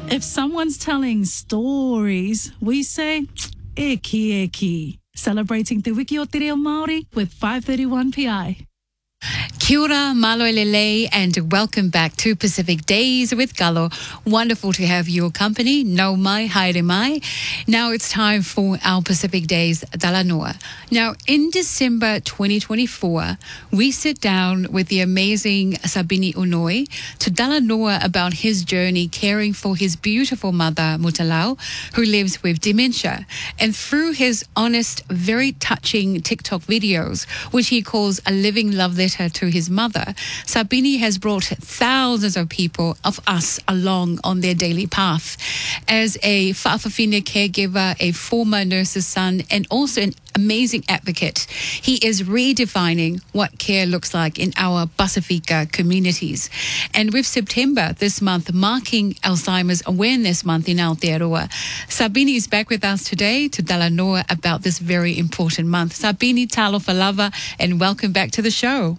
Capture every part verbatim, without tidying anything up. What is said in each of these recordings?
If someone's telling stories, we say, eki eki. Celebrating Te Wiki o Te Reo Māori with five thirty-one P I. Kia ora, malo lele, and welcome back to Pacific Days with Galo. Wonderful to have your company. Nau mai, haere mai. Now it's time for our Pacific Days Dalanoa. Now, in December twenty twenty-four, we sit down with the amazing Sabini Unoi to Dalanoa about his journey caring for his beautiful mother, Mutalau, who lives with dementia. And through his honest, very touching TikTok videos, which he calls a living love letter to his mother, Sabini has brought thousands of people, of us, along on their daily path. As a whaafawhine caregiver, a former nurse's son, and also an amazing advocate, he is redefining what care looks like in our Pasifika communities. And with September this month marking Alzheimer's Awareness Month in Aotearoa, Sabini is back with us today to Dalanoa about this very important month. Sabini, talofa lava, and welcome back to the show.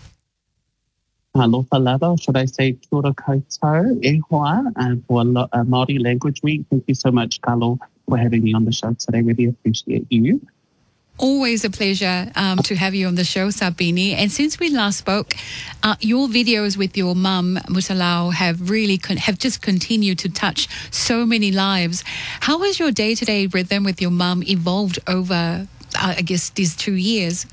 Alofa lava, should I say kia ora koutou e hoa, and for uh, Māori Language Week. Thank you so much, Carlo, for having me on the show today. Really appreciate you. Always a pleasure um, to have you on the show, Sabini. And since we last spoke, uh, your videos with your mum, Mutalau, have really con- have just continued to touch so many lives. How has your day-to-day rhythm with your mum evolved over, uh, I guess, these two years?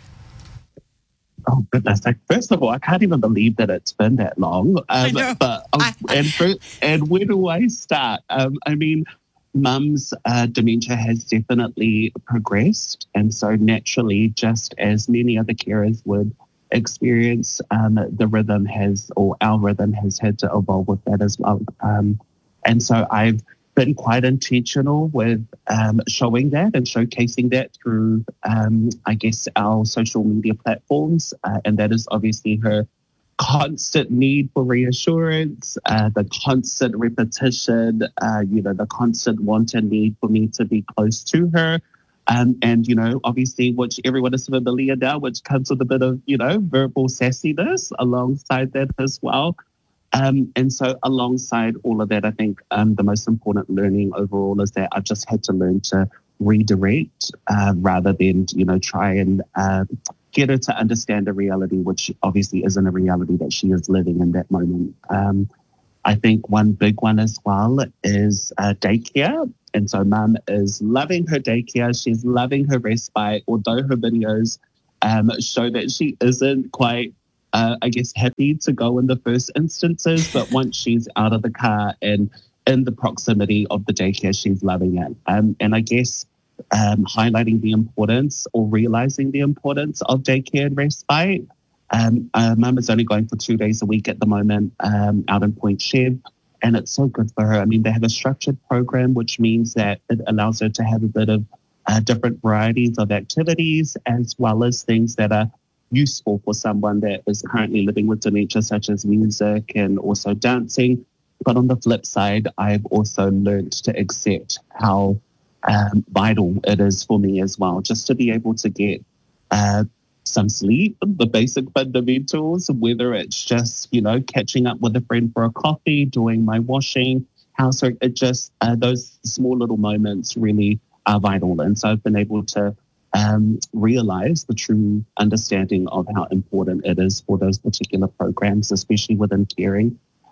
Oh, goodness. Like, first of all, I can't even believe that it's been that long. Um, I know. But, um, I, I, and, for, and where do I start? Um, I mean, Mum's uh, dementia has definitely progressed. And so naturally, just as many other carers would experience, um, the rhythm has, or our rhythm has had to evolve with that as well. Um, and so I've been quite intentional with um, showing that and showcasing that through, um, I guess, our social media platforms. Uh, and that is obviously her constant need for reassurance, uh, the constant repetition, uh, you know, the constant want and need for me to be close to her. Um, and, you know, obviously, which everyone is familiar now, which comes with a bit of, you know, verbal sassiness alongside that as well. Um, and so alongside all of that, I think um, the most important learning overall is that I've just had to learn to redirect uh, rather than, you know, try and uh, get her to understand the reality, which obviously isn't a reality that she is living in that moment. Um, I think one big one as well is uh, daycare. And so Mum is loving her daycare. She's loving her respite, although her videos um, show that she isn't quite Uh, I guess, happy to go in the first instances, but once she's out of the car and in the proximity of the daycare, she's loving it. Um, and I guess um, highlighting the importance or realizing the importance of daycare and respite. Um, uh, Mum is only going for two days a week at the moment um, out in Point Chev, and it's so good for her. I mean, they have a structured program, which means that it allows her to have a bit of uh, different varieties of activities, as well as things that are useful for someone that is currently living with dementia, such as music and also dancing. But on the flip side, I've also learned to accept how um, vital it is for me as well, just to be able to get uh, some sleep, the basic fundamentals, whether it's just, you know, catching up with a friend for a coffee, doing my washing, housework. It just, uh, those small little moments really are vital. And so I've been able to Um, realize the true understanding of how important it is for those particular programs, especially within caring.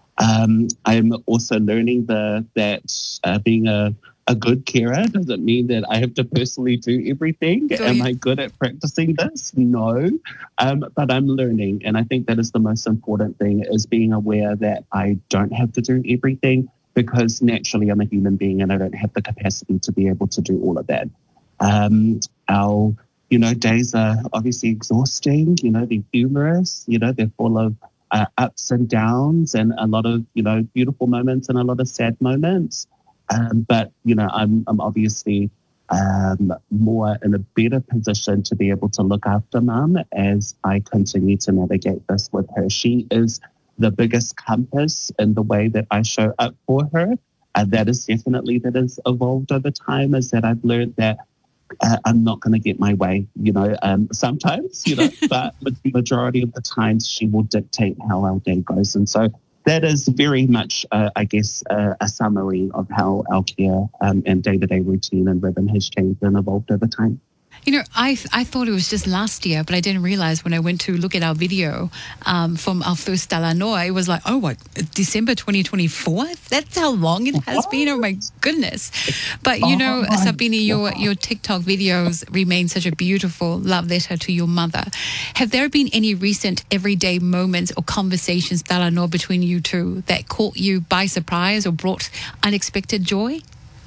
Um, I'm also learning the, that uh, being a, a good carer doesn't mean that I have to personally do everything. Do Am you? I good at practicing this? No, um, but I'm learning. And I think that is the most important thing, is being aware that I don't have to do everything, because naturally I'm a human being and I don't have the capacity to be able to do all of that. Um, our, you know, days are obviously exhausting, you know, they're humorous, you know, they're full of uh, ups and downs and a lot of, you know, beautiful moments and a lot of sad moments. Um, but, you know, I'm, I'm obviously um, more in a better position to be able to look after Mum as I continue to navigate this with her. She is the biggest compass in the way that I show up for her. And that is definitely, that has evolved over time, is that I've learned that Uh, I'm not going to get my way, you know, um, sometimes, you know, but the majority of the times she will dictate how our day goes. And so that is very much, uh, I guess, uh, a summary of how our care um, and day-to-day routine and rhythm has changed and evolved over time. You know, I I thought it was just last year, but I didn't realize when I went to look at our video um, from our first Talanoa, it was like, oh, what, December twenty twenty-four? That's how long it has been? Oh, my goodness. But, you know, Oh, Sabini, your, your TikTok videos remain such a beautiful love letter to your mother. Have there been any recent everyday moments or conversations, Talanoa, between you two that caught you by surprise or brought unexpected joy?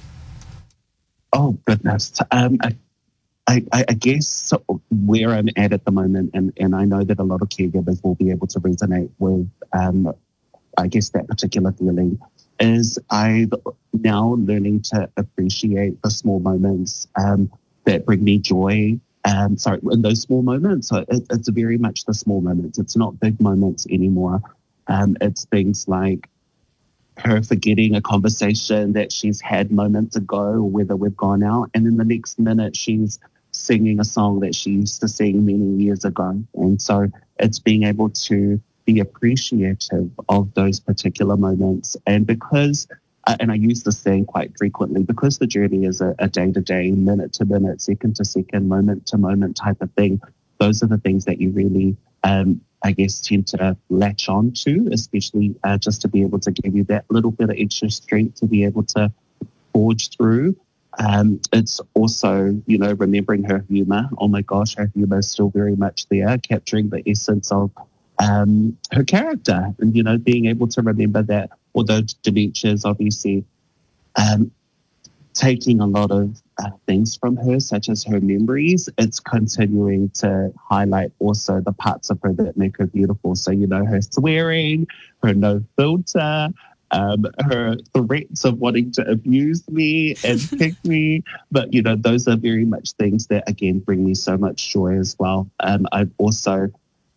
Oh, goodness. Um, I I, I guess where I'm at at the moment, and, and I know that a lot of caregivers will be able to resonate with, um, I guess, that particular feeling, is I'm now learning to appreciate the small moments um, that bring me joy. Um, sorry, in those small moments, so it, it's very much the small moments. It's not big moments anymore. Um, it's things like her forgetting a conversation that she's had moments ago, whether we've gone out, and then the next minute she's singing a song that she used to sing many years ago. And so it's being able to be appreciative of those particular moments. And because, uh, and I use this saying quite frequently, because the journey is a, a day-to-day, minute-to-minute, second-to-second, moment-to-moment type of thing, those are the things that you really, um, I guess, tend to latch on to, especially uh, just to be able to give you that little bit of extra strength to be able to forge through. Um, it's also, you know, remembering her humor. Oh my gosh, her humor is still very much there, capturing the essence of um, her character. And, you know, being able to remember that although dementia is obviously um, taking a lot of uh, things from her, such as her memories, it's continuing to highlight also the parts of her that make her beautiful. So, you know, her swearing, her no filter, Um, her threats of wanting to abuse me and pick me. But, you know, those are very much things that, again, bring me so much joy as well. Um, I've also,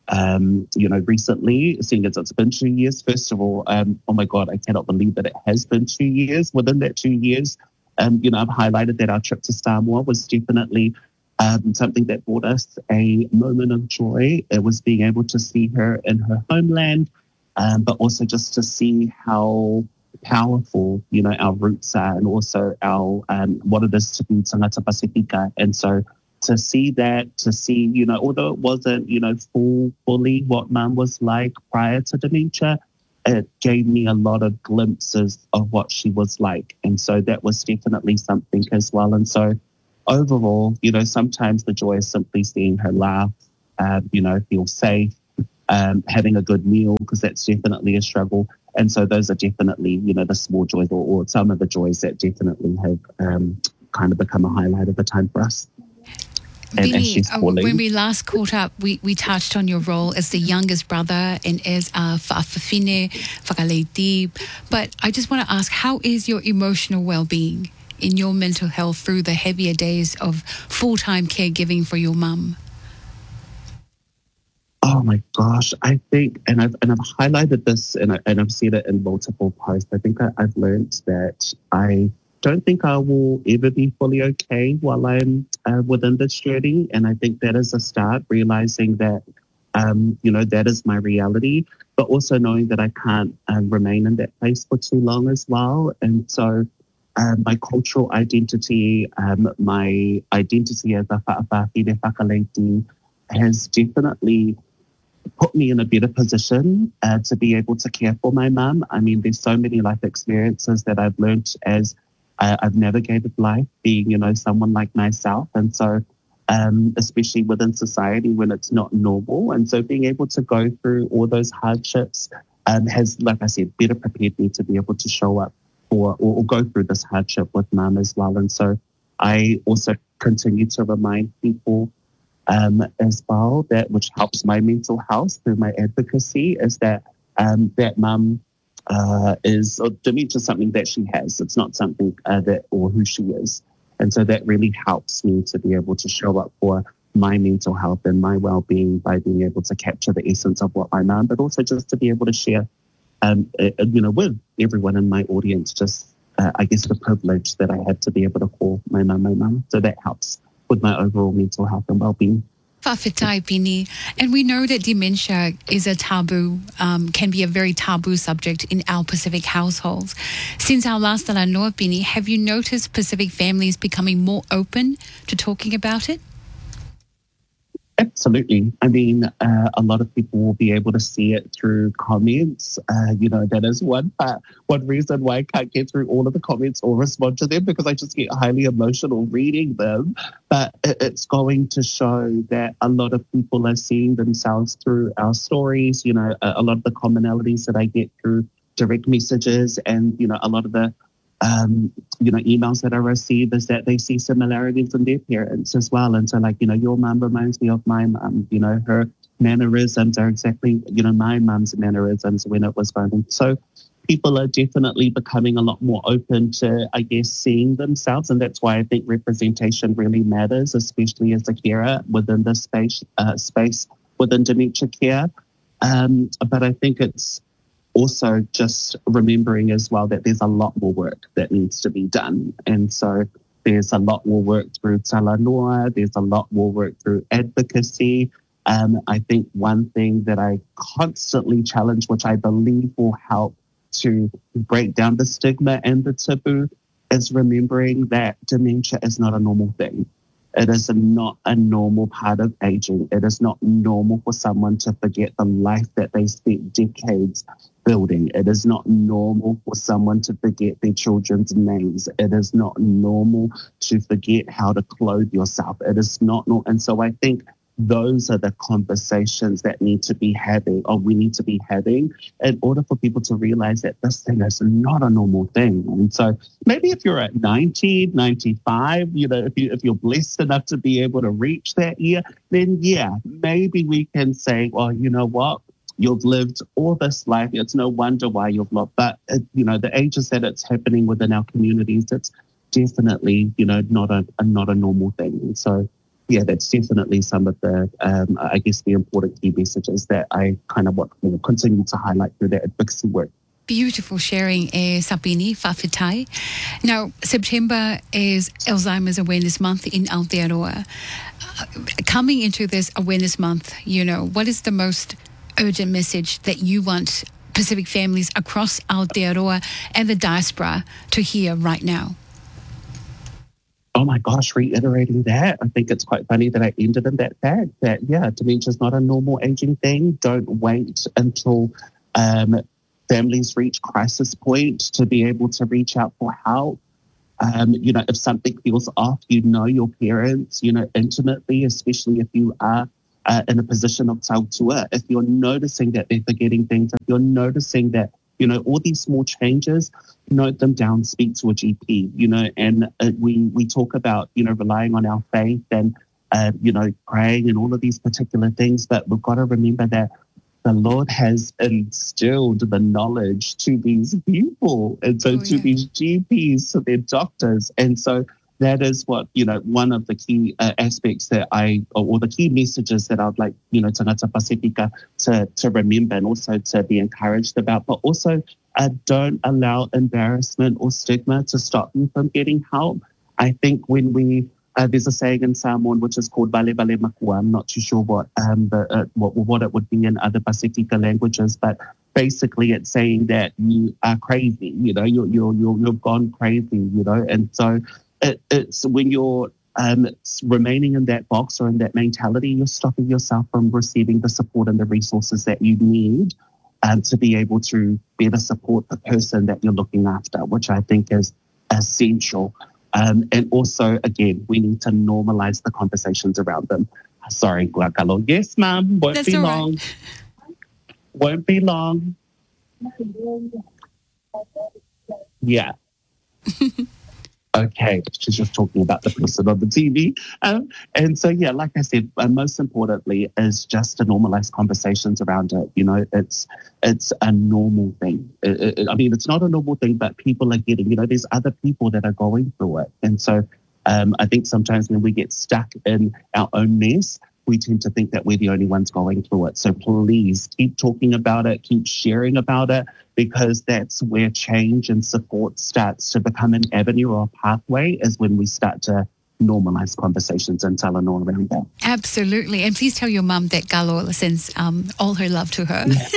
um, you know, recently, seeing as it's been two years, first of all, um, oh, my God, I cannot believe that it has been two years. Within that two years, um, you know, I've highlighted that our trip to Samoa was definitely um, something that brought us a moment of joy. It was being able to see her in her homeland, Um, but also just to see how powerful, you know, our roots are, and also our um, what it is to be Tangata Pasifika. And so to see that, to see, you know, although it wasn't, you know, full, fully what Mum was like prior to dementia, it gave me a lot of glimpses of what she was like. And so that was definitely something as well. And so overall, you know, sometimes the joy is simply seeing her laugh, uh, you know, feel safe. Um, having a good meal, because that's definitely a struggle. And so those are definitely, you know, the small joys or, or some of the joys that definitely have um, kind of become a highlight of the time for us. And, Vinny, and uh, when we last caught up, we, we touched on your role as the youngest brother and as a whaafawhine, whakaleiti. But I just want to ask, how is your emotional well-being in your mental health through the heavier days of full-time caregiving for your mum? Oh my gosh, I think, and I've and I've highlighted this, and I, and I've seen it in multiple posts. I think I, I've learned that I don't think I will ever be fully okay while I'm uh, within this journey, and I think that is a start. Realizing that, um, you know, that is my reality, but also knowing that I can't uh, remain in that place for too long as well. And so, uh, my cultural identity, um, my identity as a whaafawhine whakaleiti, has definitely put me in a better position uh, to be able to care for my mum. I mean, there's so many life experiences that I've learned as uh, I've navigated life, being, you know, someone like myself. And so, um, especially within society when it's not normal. And so being able to go through all those hardships um, has, like I said, better prepared me to be able to show up for or, or go through this hardship with mum as well. And so I also continue to remind people Um, as well, that which helps my mental health through my advocacy, is that um, that mum uh, is or dementia is something that she has. It's not something uh, that or who she is, and so that really helps me to be able to show up for my mental health and my well-being by being able to capture the essence of what my mum, but also just to be able to share, um, uh, you know, with everyone in my audience, just uh, I guess the privilege that I have to be able to call my mum my mum. So that helps with my overall mental health and well-being. Whawhetai Pini. And we know that dementia is a taboo, um, can be a very taboo subject in our Pacific households. Since our last Talanoa Pini, have you noticed Pacific families becoming more open to talking about it? Absolutely. I mean, uh, a lot of people will be able to see it through comments. Uh, you know, that is one part, one reason why I can't get through all of the comments or respond to them, because I just get highly emotional reading them. But it's going to show that a lot of people are seeing themselves through our stories. You know, a, a lot of the commonalities that I get through direct messages and, you know, a lot of the Um, you know, emails that I receive is that they see similarities in their parents as well. And so like, you know, your mum reminds me of my mum, you know, her mannerisms are exactly, you know, my mum's mannerisms when it was going. So people are definitely becoming a lot more open to, I guess, seeing themselves. And that's why I think representation really matters, especially as a carer within the space, uh, space within dementia care. Um, but I think it's also just remembering as well that there's a lot more work that needs to be done. And so there's a lot more work through Talanoa, there's a lot more work through advocacy. Um, I think one thing that I constantly challenge, which I believe will help to break down the stigma and the taboo, is remembering that dementia is not a normal thing. It is not a normal part of aging. It is not normal for someone to forget the life that they spent decades building. It is not normal for someone to forget their children's names. It is not normal to forget how to clothe yourself. It is not normal. And so I think those are the conversations that need to be having, or we need to be having, in order for people to realize that this thing is not a normal thing. And so maybe if you're at ninety, ninety-five, you know, if you if you're blessed enough to be able to reach that year, then yeah, maybe we can say, well, you know what, you've lived all this life. It's no wonder why you've lost. But uh, you know, the ages that it's happening within our communities, it's definitely, you know, not a, a not a normal thing. And so yeah, that's definitely some of the, um, I guess, the important key messages that I kind of want to continue to highlight through that advocacy work. Beautiful sharing, eh, Sapini Whawhetai. Now, September is Alzheimer's Awareness Month in Aotearoa. Uh, coming into this Awareness Month, you know, what is the most urgent message that you want Pacific families across Aotearoa and the diaspora to hear right now? Oh my gosh, reiterating that. I think it's quite funny that I ended in that fact that, yeah, dementia is not a normal aging thing. Don't wait until um, families reach crisis point to be able to reach out for help. Um, you know, if something feels off, you know your parents, you know, intimately, especially if you are uh, in a position of tautua. If you're noticing that they're forgetting things, if you're noticing that, you know, all these small changes, note them down, speak to a G P, you know, and uh, we, we talk about, you know, relying on our faith and, uh, you know, praying and all of these particular things. But we've got to remember that the Lord has instilled the knowledge to these people. And so oh, to yeah. these G Ps, to their doctors. And so that is what, you know, one of the key uh, aspects that I, or, or the key messages that I'd like, you know, Tangata Pacifica to, to remember and also to be encouraged about, but also uh, don't allow embarrassment or stigma to stop you from getting help. I think when we, uh, there's a saying in Samoan which is called Vale Vale Makua. I'm not too sure what, um, the, uh, what, what it would be in other Pacifica languages, but basically it's saying that you are crazy, you know, you're, you're, you're, you've gone crazy, you know, and so It, it's when you're um, remaining in that box or in that mentality, you're stopping yourself from receiving the support and the resources that you need um, to be able to better support the person that you're looking after, which I think is essential. Um, and also, again, we need to normalize the conversations around them. Sorry, Guacalo. Yes, ma'am. Won't That's be all long. Right. Won't be long. Yeah. Okay, she's just talking about the person on the T V. Um, and so, yeah, like I said, uh, most importantly is just to normalize conversations around it. You know, it's it's a normal thing. It, it, I mean, it's not a normal thing, but people are getting, you know, there's other people that are going through it. And so um, I think sometimes when we get stuck in our own mess, we tend to think that we're the only ones going through it. So please keep talking about it, keep sharing about it, because that's where change and support starts to become an avenue or a pathway, is when we start to normalise conversations in Talanoa around that. Absolutely. And please tell your mum that Galo sends um, all her love to her. Yeah.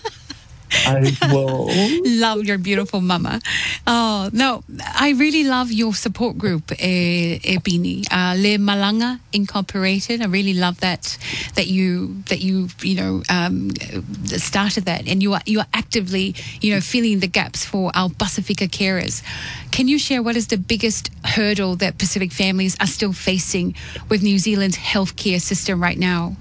I will. Love your beautiful mama. Oh, no, I really love your support group, eh, eh, Bini. Uh, Le Malanga Incorporated. I really love that, that you, that you, you know, um, started that, and you are, you are actively, you know, filling the gaps for our Pasifika carers. Can you share what is the biggest hurdle that Pacific families are still facing with New Zealand's healthcare system right now?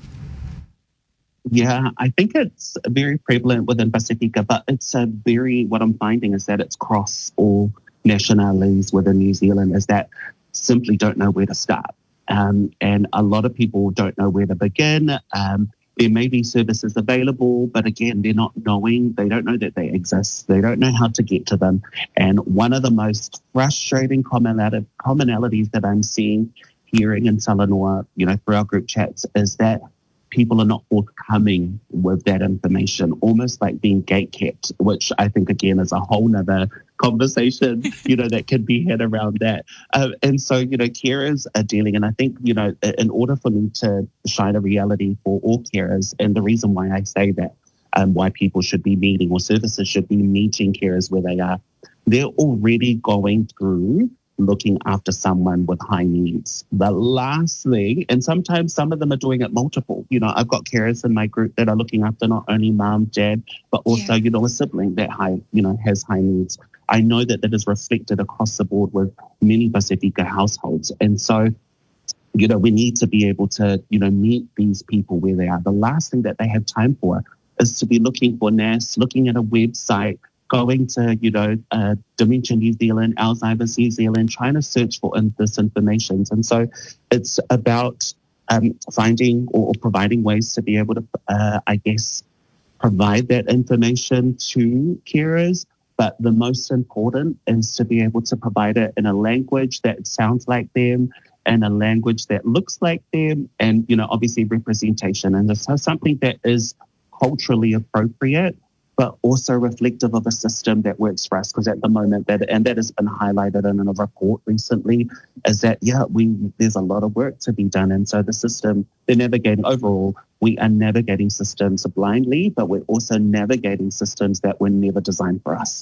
Yeah, I think it's very prevalent within Pacifica, but it's a very, what I'm finding is that it's across all nationalities within New Zealand, is that simply don't know where to start. Um, and a lot of people don't know where to begin. Um, there may be services available, but again, they're not knowing, they don't know that they exist. They don't know how to get to them. And one of the most frustrating commonalities that I'm seeing, hearing in Talanoa, you know, through our group chats, is that people are not forthcoming with that information, almost like being gatekept, which I think, again, is a whole nother conversation, you know, that could be had around that. Uh, and so, you know, carers are dealing, and I think, you know, in order for me to shine a reality for all carers, and the reason why I say that, um, why people should be meeting, or services should be meeting carers where they are, they're already going through looking after someone with high needs. The last thing, and sometimes some of them are doing it multiple. You know, I've got carers in my group that are looking after not only mom, dad, but also, yeah. you know, a sibling that high, you know, has high needs. I know that that is reflected across the board with many Pacifica households. And so, you know, we need to be able to, you know, meet these people where they are. The last thing that they have time for is to be looking for N A S, looking at a website, going to, you know, uh, Dementia New Zealand, Alzheimer's New Zealand, trying to search for in, this information. And so it's about um, finding or, or providing ways to be able to, uh, I guess, provide that information to carers. But the most important is to be able to provide it in a language that sounds like them, and a language that looks like them, and, you know, obviously representation. And so something that is culturally appropriate, but also reflective of a system that works for us. Because at the moment, that and that has been highlighted in a report recently, is that, yeah, we there's a lot of work to be done. And so the system, they're navigating, overall, we are navigating systems blindly, but we're also navigating systems that were never designed for us.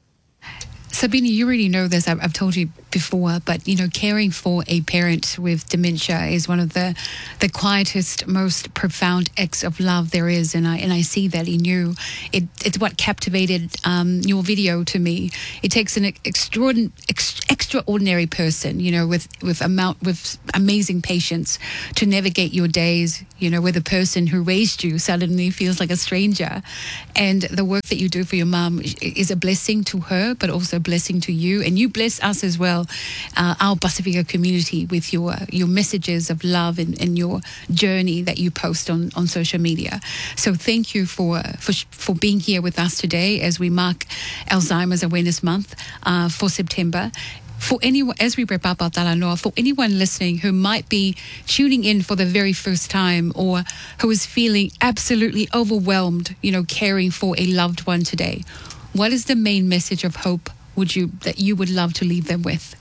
Sabine, you already know this, I've, I've told you before, but, you know, caring for a parent with dementia is one of the the quietest, most profound acts of love there is, and I and I see that in you. It, it's what captivated um, your video to me. It takes an extraordinary, ex, extraordinary person, you know, with with amount with amazing patience to navigate your days, you know, where the person who raised you suddenly feels like a stranger. And the work that you do for your mum is a blessing to her, but also a blessing to you. And you bless us as well, uh, our Pacifica community, with your your messages of love and, and your journey that you post on, on social media. So thank you for, for, for being here with us today as we mark Alzheimer's Awareness Month uh, for September. For anyone, as we wrap up our Talanoa, for anyone listening who might be tuning in for the very first time, or who is feeling absolutely overwhelmed, you know, caring for a loved one today, what is the main message of hope would you that you would love to leave them with?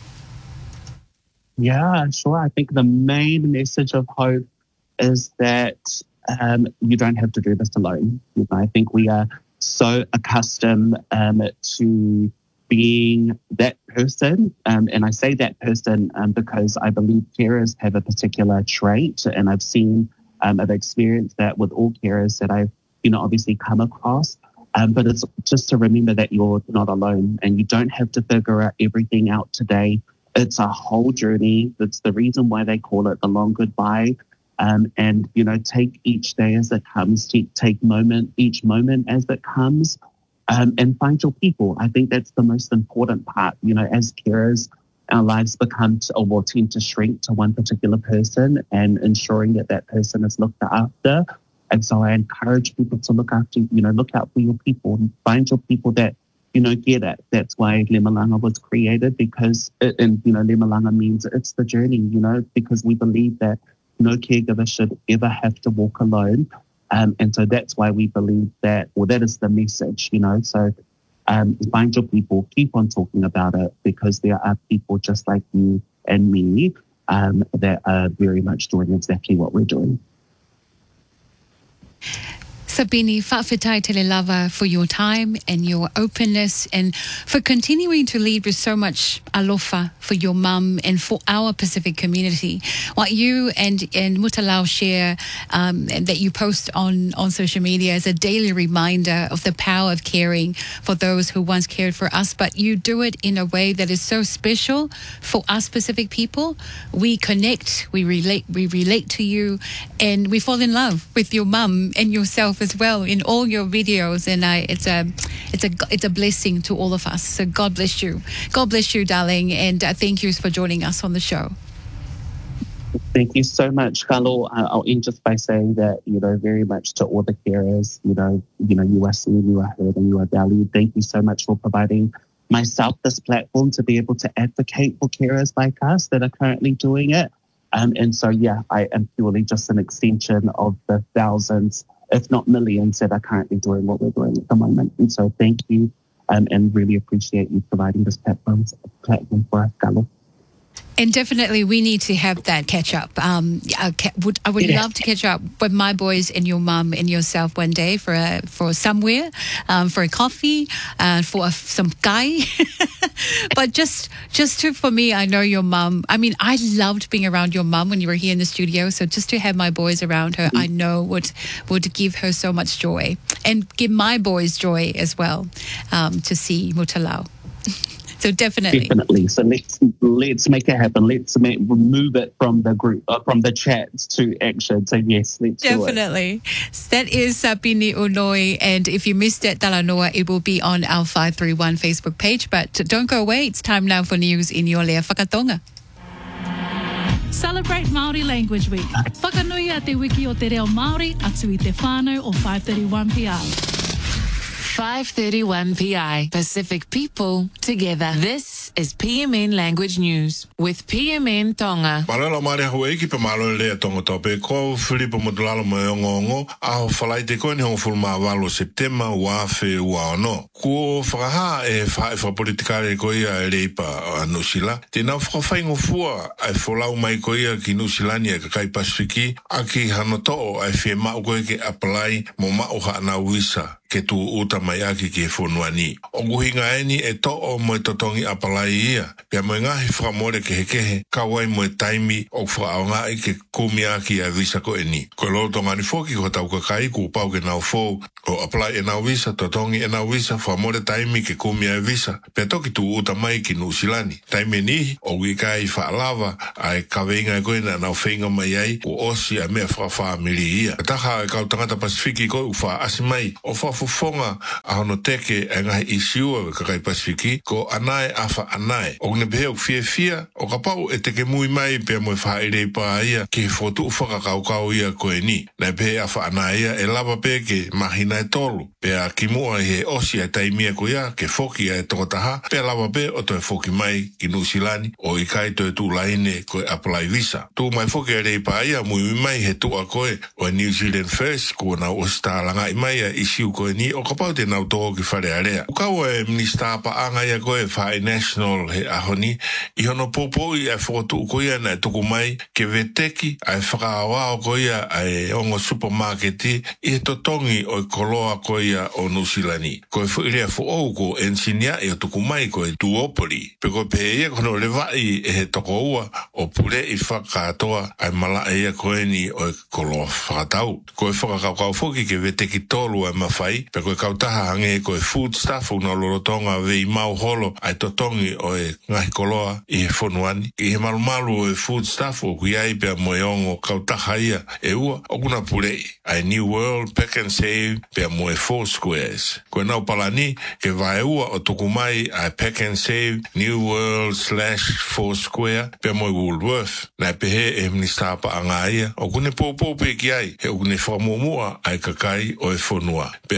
Yeah, sure. I think the main message of hope is that um, you don't have to do this alone. You know, I think we are so accustomed um, to being that person. Um, and I say that person um, because I believe carers have a particular trait, and I've seen, um, I've experienced that with all carers that I've, you know, obviously come across. Um, but it's just to remember that you're not alone, and you don't have to figure out everything out today. It's a whole journey. That's the reason why they call it the long goodbye. Um, and, you know, take each day as it comes, take, take moment, each moment as it comes. Um, and find your people. I think that's the most important part. You know, as carers, our lives become to, or will tend to shrink to one particular person, and ensuring that that person is looked after. And so I encourage people to look after, you know, look out for your people and find your people that, you know, get it. That's why Le Malanga was created, because, it, and, you know, Le Malanga means it's the journey, you know, because we believe that no caregiver should ever have to walk alone. Um, and so that's why we believe that, or that is the message, you know. So um, find your people, keep on talking about it, because there are people just like you and me um, that are very much doing exactly what we're doing. Sabini, whawhetai tele lava for your time and your openness and for continuing to lead with so much alofa for your mum and for our Pacific community. What you and, and Mutalau share um, and that you post on, on social media is a daily reminder of the power of caring for those who once cared for us, but you do it in a way that is so special for us Pacific people. We connect, we relate, we relate to you, and we fall in love with your mum and yourself as well in all your videos, and I, it's a, it's a, it's a blessing to all of us. So God bless you, God bless you, darling, and uh, thank you for joining us on the show. Thank you so much, Carlo. Uh, I'll end just by saying that, you know, very much to all the carers, you know, you know, you are seen, you are heard, and you are valued. Thank you so much for providing myself this platform to be able to advocate for carers like us that are currently doing it. Um, and so, yeah, I am purely just an extension of the thousands, if not millions, that are currently doing what we're doing at the moment. And so thank you, um, and really appreciate you providing this platform, platform for us, Carlo. And definitely, we need to have that catch up. Um, I would I would yeah. love to catch up with my boys and your mum and yourself one day for a, for somewhere, um, for a coffee, uh, for a, some guy. But just just to for me, I know your mum. I mean, I loved being around your mum when you were here in the studio. So just to have my boys around her, mm-hmm. I know would would give her so much joy and give my boys joy as well, um, to see Mutalau. So definitely, definitely. So let's let's make it happen. Let's make, remove it from the group, uh, from the chats to action. So yes, let's definitely. do it. That is Sabini Unoi, and if you missed it, Talanoa, it will be on our five three one Facebook page. But don't go away. It's time now for news in your lea whakatonga. Celebrate Māori Language Week. Whakanui a te wiki o te reo Māori atu i te whānau o five thirty-one P I. five thirty-one P I, Pacific people together. This is P M N Language News with P M N Tonga. Malala mare hawe ki pe malo le tonga tope ko Filipo Modulalo mo ngongo a falai te ko ni ho fulma valo September wa fe wa no ko fraha e fa fa politikale ko ia le pa no sila te na fa fa ngo fua ai fola mai ko ia ki no silani ka kai Pasifiki aki hanoto ai fe ma ko ke apply mo ma o ha na visa ke tu uta mai aki ke fonuani. O guhinga eni e to o mo totongi apalai ia. Pia mo ngahi whakamore ke hekehe, kawai mo taimi o whaaonga i ke kumiaki a visa ko eni. Ko lo tonga ni foki ko tau kakai ku pau ke nau fo o apply e nau visa, totongi e nau visa, whakamore taimi ke kumia e visa. Pia toki tu uta mai ki nusilani. Taimi ni o wikai whaalava ai kaweinga e koe na nau whenga mai ai o osi a mea whakawhamiri ia. Taha e kau tangata Pasifiki ko u wha asimai o wha fufonga a hono teke e ngahi isiua ka kai Pasifiki ko anae afa anae. O ne behe o fia fia o ka pau e teke mui mai pia mo e whaere pa ia ki he fotu whaka kau kau ia koe ni. Nei behe afa anae ia e lava pe ke mahina e tolu. Pea ki mua he osi e taimia ko ia ke foki e tokotaha. Pea lava pe o to e foki mai ki Nusilani o i kai to e tu laine koe apply visa. Tu mai foki e rei pa ia mui mai he tu a koe o New Zealand First ko na o stalanga i mai a isiu koe ni o kapau te nau tō ki whare area. Ukau e minister pa anga ia koe whae national he ahoni i hono popo i e whotu ko ia na tuku mai ke veteki ai whakaawa o ko ia ai ongo supermarketi i he totongi o i koloa ko ia o Nusilani. Ko e whuirea fu ou ko ensinia i o tuku mai ko e Tuopoli. Pe ko pe ia kono le vai e he toko ua o pure i whakatoa ai mala e ia koe ni o i koloa whakatau. Ko e whakakau foki ke veteki tolu ai mawhai pe ko e kautaha hange ko e food staff o na lorotonga vei mau holo ai totongi o e ngahi koloa i he whonuani. I he malumalu o e food staff o kui ai pia moeongo kautaha ia e ua o kuna purei. Ai New World, Pack and Save pia moe four squares. Ko e nau palani ke vae ua o tukumai ai Pack and Save, New World slash four square pia moe Woolworth. Nai pehe e ministapa anga ia o kune popo pe ki ai he o kune whamumua ai kakai o e whonua. Pia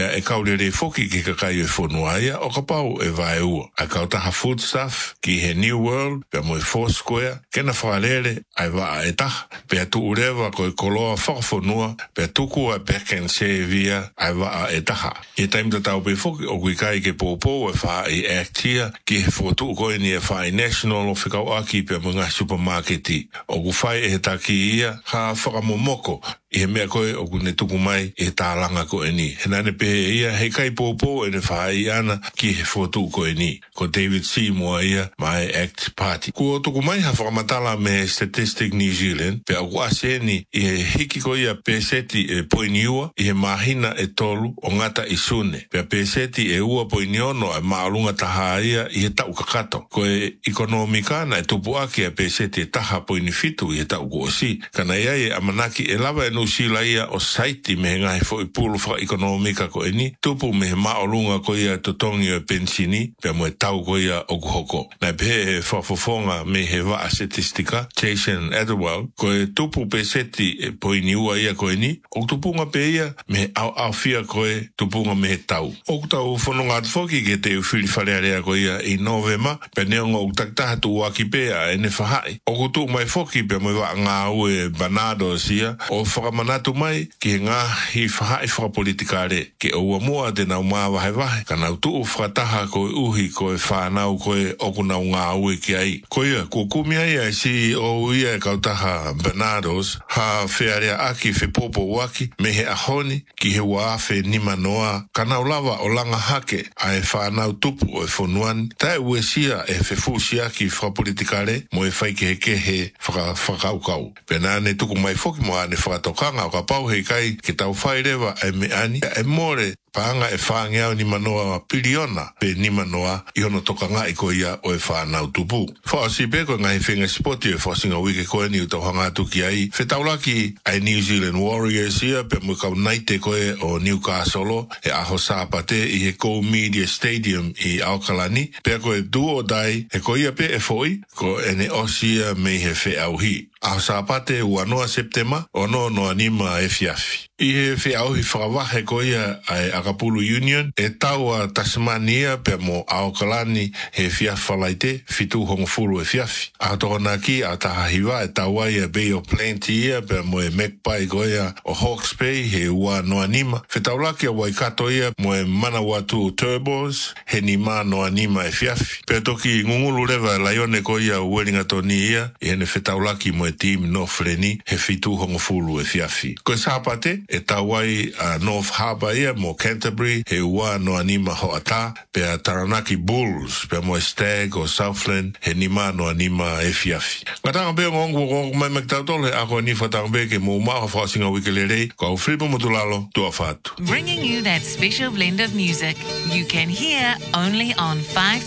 ia e kaurere foki ki kakai e whonua ia o ka pau e vai ua. A kautaha foodstuff ki he New World, pia mo e Foursquare, kena whaarere ai waa e taha, pia tu urewa ko e koloa whakawhonua, pia tuku a peken se via ai waa e taha. I taimta tau pe foki o kui kai ke pōpō e wha i actia ki he whotu koe ni e wha i national o whikau aki pia mga supermarketi. O ku whai e he taki ia ha whakamomoko i he mea koe o kune tuku mai e tālanga koe ni. He nane pehe ia he kai pōpō e ne whai ana ki he whotu koe ni. Ko David Seymour ia mai Act Party. Ko tuku mai ha whakamatala me Statistic New Zealand pe au ase ni i he hiki ko ia peseti e poiniua i he mahina e tolu o ngata i sune. Pe peseti e ua poiniono e maalunga taha ia i he tau kakato. Ko e ekonomika na e tupu aki a peseti e taha poini fitu i he tau kuosi. Kana ia e amanaki e lava e nusila ia o saiti me he ngahe fo i pulu wha ekonomika ko e ni. Tupu me he maalunga ko ia totongi o pensini pe mo e tau ko ia o kuhoko. Na pe he whafofonga me he waa statistika Jason Adderwell ko e tupu peseti e poiniua ia ko e ni. O tupunga pe ia me au au fia ko e tupunga me he tau. O tau whanonga atfoki ke te uwhiri wharearea ko ia i novema pe neonga o taktaha tu waki pea e ne whahai. O kutu mai foki pe mo wa ngā ue banado sia o whakamanatu mai ki he ngā hi whahai whakapolitikare ke o mua te nau maa wahe wahe ka nau tuu whakataha ko e uhi ko e whanau ko e oku nau ngā ue ki ai. Ko ia, ko kumia ia si o ia e kautaha banados ha whiarea aki whe popo waki me he ahoni ki he waafe nima noa ka nau lava o langa hake a e whanau tupu o e whonuan tae ue sia e whe fusia ki whakapolitikare mo e whaike he ke he whakaukau. Pena ne tuku mai foki mo ane whakatokanga o ka pau hei kai ke tau whairewa e me ani e more paanga e whaangeau ni manoa piliona pe ni manoa i hono toka ngai ko ia o e whanau tupu. Whaasi pe ko ngai whenga spoti e whasinga wike koe ni utau hangatu ki ai. Whetaulaki ai New Zealand Warriors ia pe mo kau naite koe o Newcastle e aho sāpate i he Go Media Stadium i Aukalani. Pe ko e duo dai e ko ia pe e foi ko ene osia me he whe auhi. Aho sāpate ua noa Septema o no no anima e fiafi. I he whe auhi whakawahe ko ia ai Akapulu Union e taua Tasmania pe mo Aukalani he fiafalaite fitu hongofuru e fiafi. A tohona ki a tahahiwa e taua ia Bay of Plenty ia pe mo e Magpie ko ia o Hawke's Bay he ua no anima. Whetaulaki a Waikato ia mo e Manawatu Turbos he nima no anima e fiafi. Pe toki ngungulu rewa laione ko ia Wellingtoni ia i hene whetaulaki mo e team North Reni he fitu hongofuru e fiafi. Ko e sāpate e tauai a North Harbour ia mo Canterbury he ua no anima hoata pe a Taranaki Bulls pe mo Stag o Southland he nima no anima e fiafi. Ngatanga pe ngongu ngongu mai mektautole ako ni whatanga ke mo maha whasinga wikelere ko au fripo motulalo tua whatu. Bringing you that special blend of music you can hear only on five